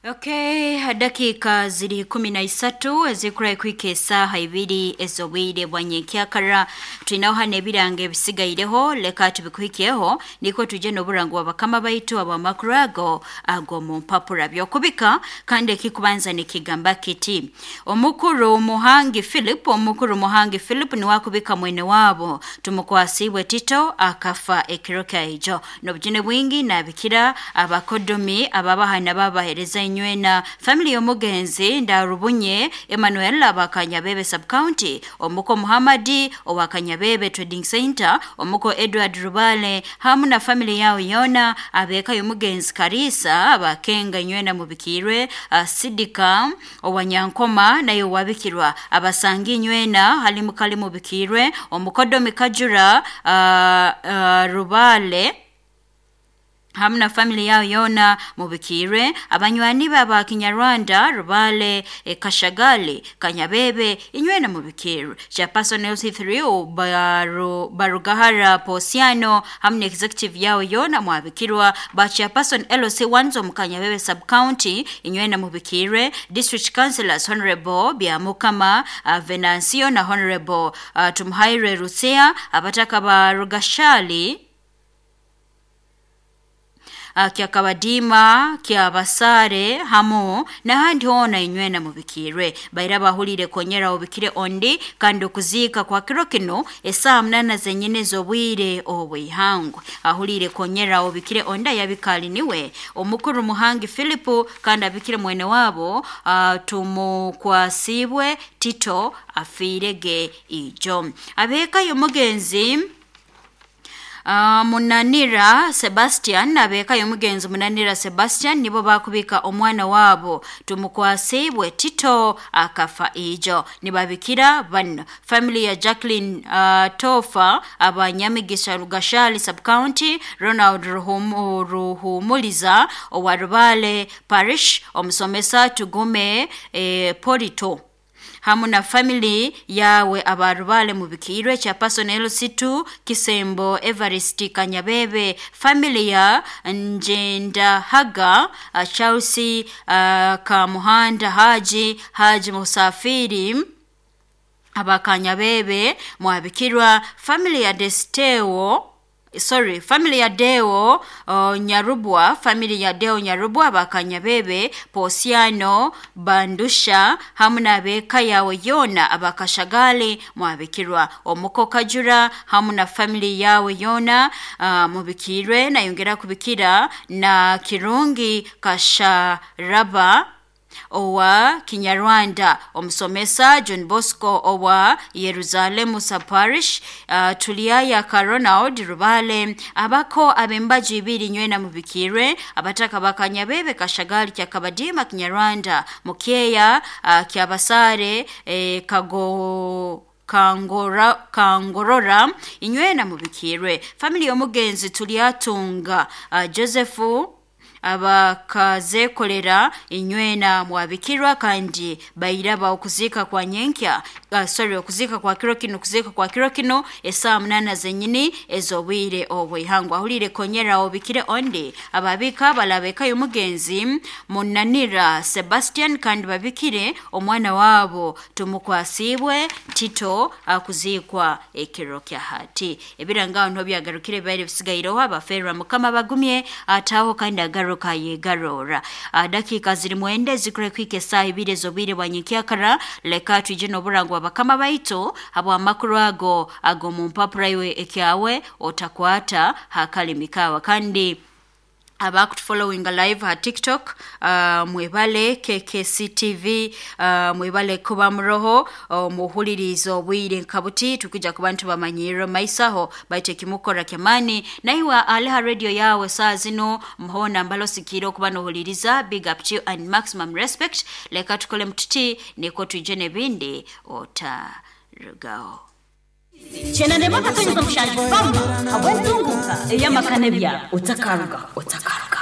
Okay, dakika ziri 13 ezikura kwikesa haibiri ezobwire bwanyekyakara twinaho nebirange bisigaireho leka tubikwikiyeho niko tuje no burango abakama baitu abamakurago ago mu mpapura byokubika kandi kikubanza nikigamba kiti omukuru Muhangi Philip ni wakubika mwene wabo tumukwasibwe Tito akafa ekiroka ejo nobjine bwingi nabikira abakodomi ababahana babahereza nywena family yomugenzi ndarubunye Emmanuel abakanyabebe sub county omuko Muhammadi owakanyabebe trading center omuko Edward Rubale hamuna family yao yona abeka yomugenzi Karisa abakenga nywena mubikirwe Sidika owanyankoma nayo wabikirwa abasangi nywena halimukali mubikirwe omukodo mikajura Rubale hamna family yao yona mubikire abanywani baba Kinyarwanda Rubale Kashagali Kanyabebe inywena mubikire chairperson LC3 Barugahara Posiano hamna executive yao yona mwabikirwa ba chairperson LC1 Mukanyabebe sub county inywena mubikire district councillors honorable Byamukama Venancio na honorable Tumhaire Rusea abataka ba Rugashali kia kabadima kia basare hamo na handi hona inywena mubikire baira bahulire konyera obikire ondi kandi okuzika kwa kirokino esa mnana zenyine zobwire obwihangwe ahulire konyera obikire onda yabikali niwe omukuru Muhangi Philip kandi abikire mwene wabo tumukwasibwe Tito afirege ijo abeka yomugenzi Munanira Sebastian abeka yomugenzi Munanira Sebastian nibo bakubika omwana wabo tumukwasibwe Tito akafa ijo nibabikira bano family ya Jacqueline Tofa abanyamigisha Rugashali sub county Ronald Ruhumuliza owarubale parish omusomesa Tugume Polito hamuna family yawe abarubale mubikirwe cha personnel C2 Kisembo Everest Kanyabebe family ya Njenda Haga Chelsea Kamuhanda Haji Musafiri abakanyabebe mwabikirwa family ya family ya Deo Nyarubwa family ya Deo Nyarubwa bakanyabebe Posiano Bandusha hamuna beka yawe yona abakashagali mwabikirwa omuko Kajura hamuna family yawe yona mubikirwe na yongera kubikira na Kirungi Kasharaba owa Kinyarwanda omusomesa John Bosco owa Yerusalemu Parish tulia ya Ronald Rubale abako abembaji ibiri nywena mubikire abataka bakanyabebe Kashagali kya kabadima Kinyarwanda mukeya kya basare Kangorora inywena mubikire family yomugenzi tuliatunga Josephu abakaze kolera inywena mwabikirwa kandi bayiraba okuzika kwa nyenkya okuzika kwa kirokino esa mnana zenyini ezobwire obwihangwa ahulire konyera obikire onde ababika balabeka yomugenzi Munanira Sebastian kandi babikire omwana wabo tumukwasibwe Tito akuzikwa ekirokya hati ebiranga nto byagarukire bayire bisigayireho abafera mukama bagumye ataho kandi agaruka yegarora dakika ziri mwende zikure kwikesa ibire zobire bwanyikyakara leka tuje no burango abakama baito abo amakuru ago mu mpapura iwe ekyawe otakwata hakalimikawa kandi about following a live at TikTok mwebale KKCTV mwebale kuba mroho muhulirizo bwire nkabuti tukija kubantu bamanyiro maisaho baite kimukora kyamani naiwa Aleha radio yawe saa zino mhona mbalo sikiro kubano huliriza big up to you and maximum respect leka tukole mtuti niko tujene bindi ota rugao Chena nema katonyo mshaji famu, hawentunguka, eya makanebya, utakaruga.